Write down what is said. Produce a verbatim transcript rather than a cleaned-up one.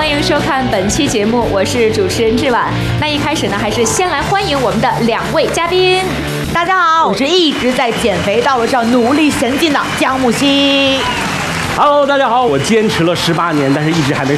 欢迎收看本期节目，我是主持人志婉。那一开始呢，还是先来欢迎我们的两位嘉宾。 大家好，我是一直在减肥道路上努力前进的江木希。 Hello， 大家好，我坚持了十八年，但是一直还没